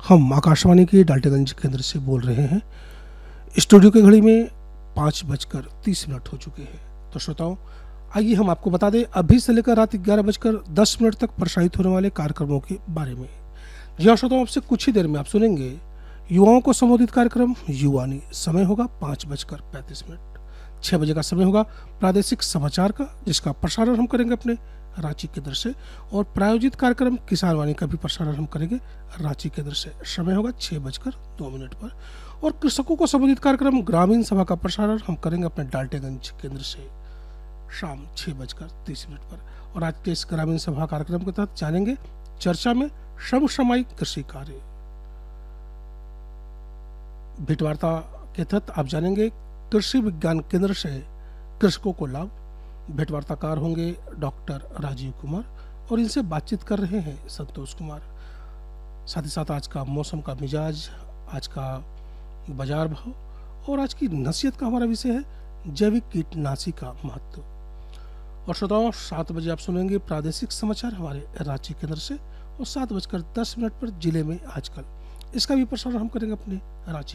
हम आकाशवाणी के डाल्टनगंज केंद्र से बोल रहे हैं। स्टूडियो की घड़ी में 5:30 हो चुके हैं। तो श्रोताओं, आइए हम आपको बता दें अभी से लेकर रात 11:10 तक प्रसारित होने वाले कार्यक्रमों के बारे में। जी हाँ श्रोताओं, आपसे कुछ ही देर में आप सुनेंगे युवाओं को संबोधित कार्यक्रम युवानी। समय होगा 5:35। 6 बजे का समय होगा प्रादेशिक समाचार का, जिसका प्रसारण हम करेंगे अपने रांची केंद्र से, और प्रायोजित कार्यक्रम किसान वाणी का भी प्रसारण हम करेंगे रांची केंद्र से। समय होगा 6:02 पर। और कृषकों को संबोधित कार्यक्रम ग्रामीण सभा का प्रसारण हम करेंगे अपने डाल्टनगंज केंद्र से शाम 6:30 पर। और आज के इस ग्रामीण सभा कार्यक्रम के तहत जानेंगे चर्चा में समसामयिक कृषि कार्य। भेंटवार्ता के तहत आप जानेंगे कृषि विज्ञान केंद्र से कृषकों को लाभ। भेंटवार्ताकार होंगे डॉक्टर राजीव कुमार और इनसे बातचीत कर रहे हैं संतोष कुमार। साथ ही साथ आज का मौसम का मिजाज, आज का बाजार भाव और आज की नसीहत का हमारा विषय है जैविक कीटनाशी का महत्व। और श्रोताओं, 7 बजे आप सुनेंगे प्रादेशिक समाचार हमारे रांची केंद्र से, और 7:10 पर जिले में आजकल इसका भी प्रसारण हम करेंगे अपने रांची